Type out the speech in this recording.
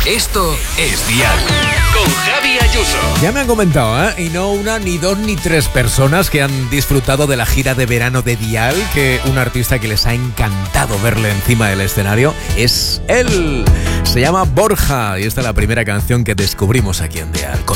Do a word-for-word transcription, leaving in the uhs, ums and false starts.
Esto es Dial con Javi Ayuso. Ya me han comentado, ¿eh? Y no una, ni dos, ni tres personas que han disfrutado de la gira de verano de Dial, que un artista que les ha encantado verle encima del escenario es él. Se llama Borja y esta es la primera canción que descubrimos aquí en Dial. Con